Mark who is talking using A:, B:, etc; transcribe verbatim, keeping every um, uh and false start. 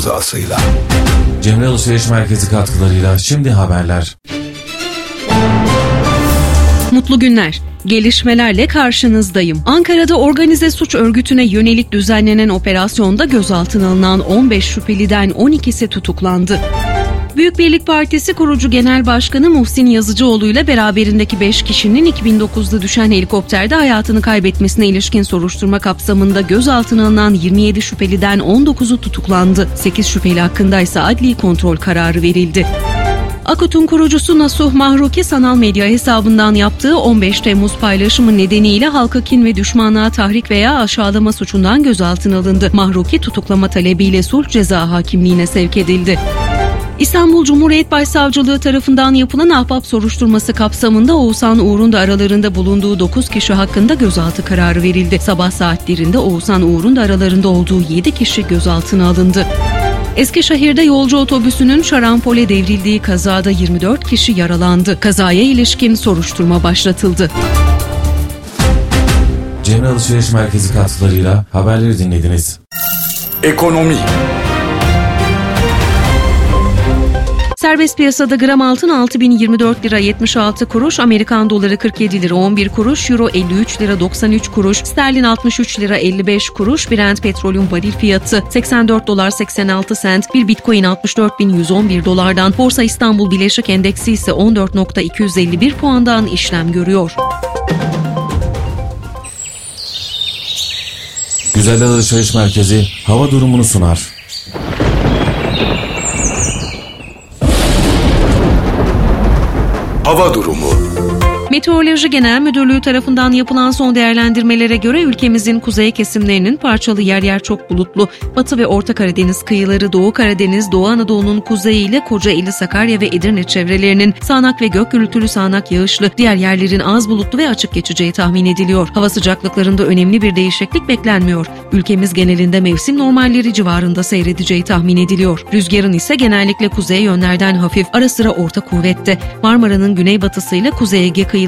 A: imzasıyla.
B: Cemre Alışveriş Merkezi katkılarıyla şimdi haberler.
C: Mutlu günler. Gelişmelerle karşınızdayım. Ankara'da organize suç örgütüne yönelik düzenlenen operasyonda gözaltına alınan on beş şüpheliden on ikisi tutuklandı. Büyük Birlik Partisi kurucu genel başkanı Muhsin Yazıcıoğlu ile beraberindeki beş kişinin iki bin dokuzda düşen helikopterde hayatını kaybetmesine ilişkin soruşturma kapsamında gözaltına alınan yirmi yedi şüpheliden on dokuzu tutuklandı. sekiz şüpheli hakkında ise adli kontrol kararı verildi. AKOT'un kurucusu Nasuh Mahruki sanal medya hesabından yaptığı on beş Temmuz paylaşımı nedeniyle halka kin ve düşmanlığa tahrik veya aşağılama suçundan gözaltına alındı. Mahruki tutuklama talebiyle sulh ceza hakimliğine sevk edildi. İstanbul Cumhuriyet Başsavcılığı tarafından yapılan ahbap soruşturması kapsamında Oğuzhan Uğur'un da aralarında bulunduğu dokuz kişi hakkında gözaltı kararı verildi. Sabah saatlerinde Oğuzhan Uğur'un da aralarında olduğu yedi kişi gözaltına alındı. Eskişehir'de yolcu otobüsünün şarampole devrildiği kazada yirmi dört kişi yaralandı. Kazaya ilişkin soruşturma başlatıldı.
B: Cemre Alışveriş Merkezi katkılarıyla haberleri dinlediniz.
A: Ekonomi.
C: Serbest piyasada gram altın altı bin yirmi dört lira yetmiş altı kuruş, Amerikan doları kırk yedi lira on bir kuruş, euro elli üç lira doksan üç kuruş, sterlin altmış üç lira elli beş kuruş, Brent petrolün varil fiyatı seksen dört dolar seksen altı sent, bir bitcoin altmış dört bin yüz on bir dolardan, Borsa İstanbul Bileşik Endeksi ise on dört bin iki yüz elli bir puandan işlem görüyor.
B: Güzel Alışveriş Merkezi hava durumunu sunar.
A: Hava durumu.
C: Meteoroloji Genel Müdürlüğü tarafından yapılan son değerlendirmelere göre ülkemizin kuzey kesimlerinin parçalı yer yer çok bulutlu, Batı ve Orta Karadeniz kıyıları, Doğu Karadeniz, Doğu Anadolu'nun kuzeyi ile Kocaeli, Sakarya ve Edirne çevrelerinin sağanak ve gök gürültülü sağanak yağışlı, diğer yerlerin az bulutlu ve açık geçeceği tahmin ediliyor. Hava sıcaklıklarında önemli bir değişiklik beklenmiyor. Ülkemiz genelinde mevsim normalleri civarında seyredeceği tahmin ediliyor. Rüzgarın ise genellikle kuzey yönlerden hafif, ara sıra orta kuvvette. Marmara'nın güneybatısıyla Kuzey Ege kıyı